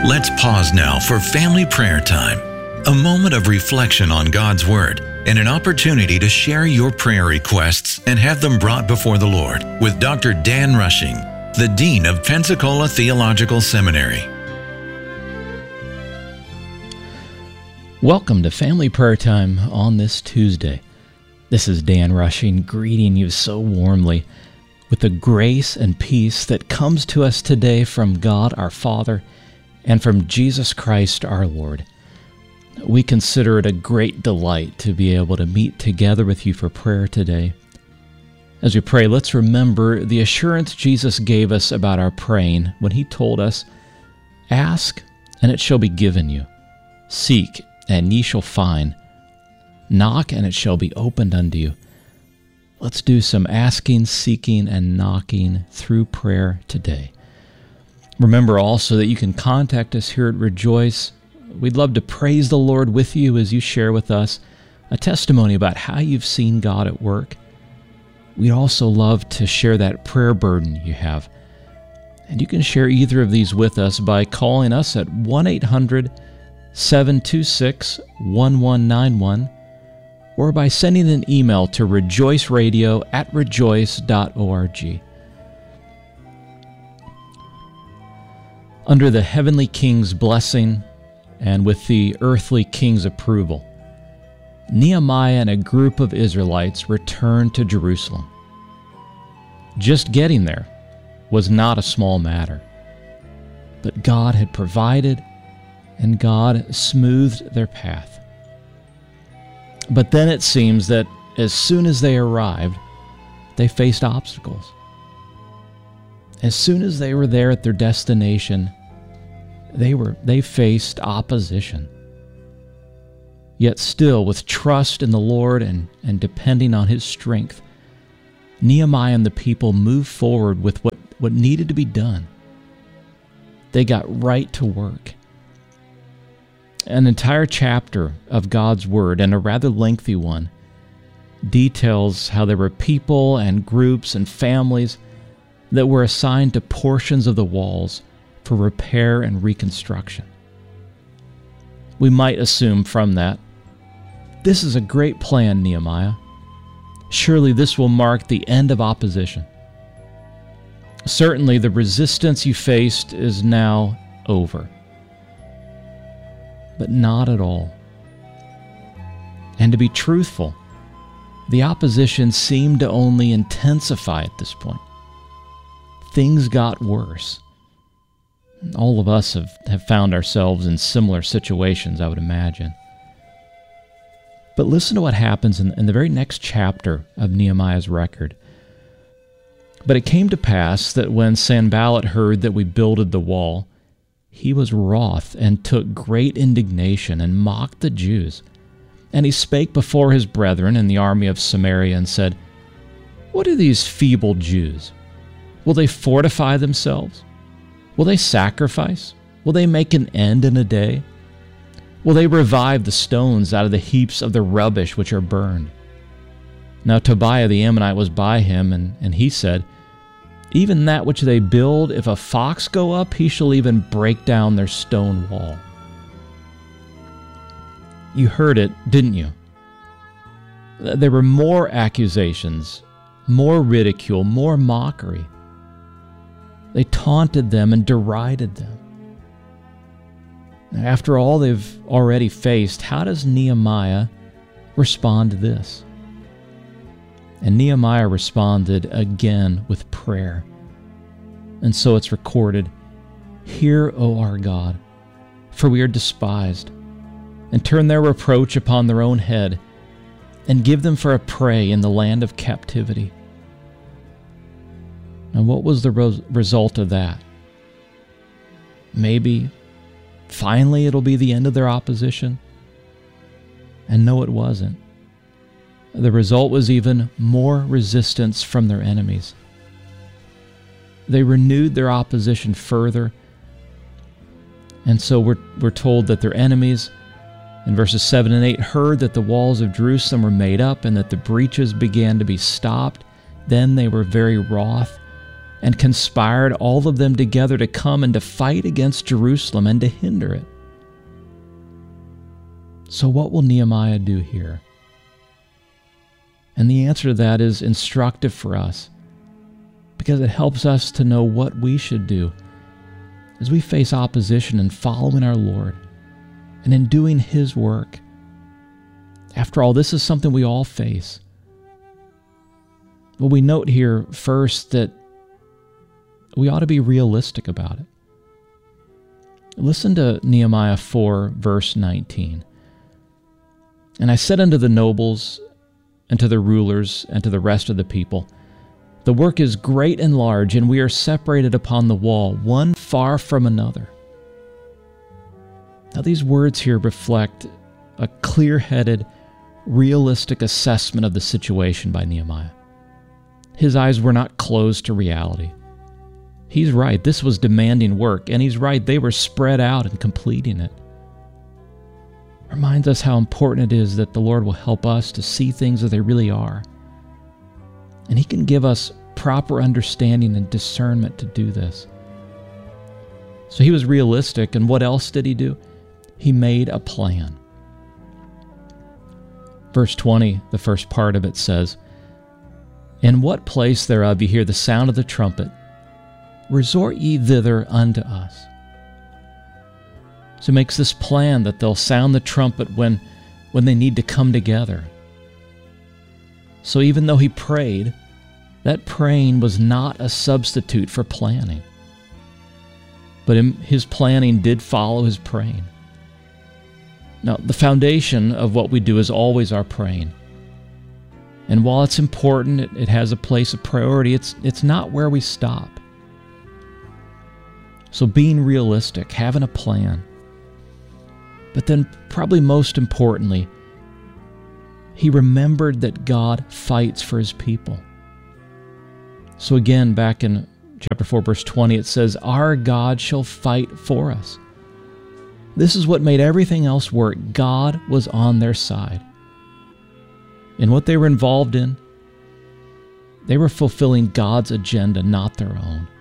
Let's pause now for family prayer time, a moment of reflection on God's Word and an opportunity to share your prayer requests and have them brought before the Lord with Dr. Dan Rushing, the Dean of Pensacola Theological Seminary. Welcome to Family Prayer Time on this Tuesday. This is Dan Rushing greeting you so warmly with the grace and peace that comes to us today from God our Father and from Jesus Christ our Lord. We consider it a great delight to be able to meet together with you for prayer today. As we pray, let's remember the assurance Jesus gave us about our praying when He told us, "Ask, and it shall be given you. Seek, and ye shall find. Knock, and it shall be opened unto you." Let's do some asking, seeking, and knocking through prayer today. Remember also that you can contact us here at Rejoice. We'd love to praise the Lord with you as you share with us a testimony about how you've seen God at work. We'd also love to share that prayer burden you have. And you can share either of these with us by calling us at 1-800-726-1191 or by sending an email to rejoiceradio@rejoice.org. Under the heavenly king's blessing and with the earthly king's approval, Nehemiah and a group of Israelites returned to Jerusalem. Just getting there was not a small matter, but God had provided and God smoothed their path. But then it seems that as soon as they arrived, they faced obstacles. As soon as they were there at their destination, they faced opposition. Yet still, with trust in the Lord and depending on His strength, Nehemiah and the people moved forward with what needed to be done. They got right to work. An entire chapter of God's Word, and a rather lengthy one, details how there were people and groups and families that were assigned to portions of the walls for repair and reconstruction. We might assume from that, this is a great plan, Nehemiah. Surely this will mark the end of opposition. Certainly the resistance you faced is now over. But not at all. And to be truthful, the opposition seemed to only intensify at this point. Things got worse. All of us have found ourselves in similar situations, I would imagine. But listen to what happens in the very next chapter of Nehemiah's record. "But it came to pass that when Sanballat heard that we builded the wall, he was wroth and took great indignation and mocked the Jews. And he spake before his brethren in the army of Samaria and said, What are these feeble Jews? Will they fortify themselves? Will they sacrifice? Will they make an end in a day? Will they revive the stones out of the heaps of the rubbish which are burned? Now Tobiah the Ammonite was by him, and he said, Even that which they build, if a fox go up, he shall even break down their stone wall." You heard it, didn't you? There were more accusations, more ridicule, more mockery. They taunted them and derided them. Now, after all they've already faced, how does Nehemiah respond to this? And Nehemiah responded again with prayer. And so it's recorded, "Hear, O our God, for we are despised, and turn their reproach upon their own head, and give them for a prey in the land of captivity." And what was the result of that? Maybe, finally, it'll be the end of their opposition? And no, it wasn't. The result was even more resistance from their enemies. They renewed their opposition further, and so we're told that their enemies, in verses 7 and 8, heard that the walls of Jerusalem were made up and that the breaches began to be stopped. Then they were very wroth, and conspired all of them together to come and to fight against Jerusalem and to hinder it. So what will Nehemiah do here? And the answer to that is instructive for us, because it helps us to know what we should do as we face opposition in following our Lord and in doing His work. After all, this is something we all face. Well, we note here first that we ought to be realistic about it. Listen to Nehemiah 4, verse 19. "And I said unto the nobles, and to the rulers, and to the rest of the people, the work is great and large, and we are separated upon the wall, one far from another." Now these words here reflect a clear-headed, realistic assessment of the situation by Nehemiah. His eyes were not closed to reality. He's right, this was demanding work, and he's right, they were spread out and completing it. Reminds us how important it is that the Lord will help us to see things as they really are. And He can give us proper understanding and discernment to do this. So he was realistic, and what else did he do? He made a plan. Verse 20, the first part of it says, "In what place thereof ye hear the sound of the trumpet, resort ye thither unto us." So he makes this plan that they'll sound the trumpet when they need to come together. So even though he prayed, that praying was not a substitute for planning. But his planning did follow his praying. Now, the foundation of what we do is always our praying. And while it's important, it has a place of priority, it's not where we stop. So being realistic, having a plan. But then probably most importantly, he remembered that God fights for His people. So again, back in chapter 4, verse 20, it says, "Our God shall fight for us." This is what made everything else work. God was on their side. And what they were involved in, they were fulfilling God's agenda, not their own.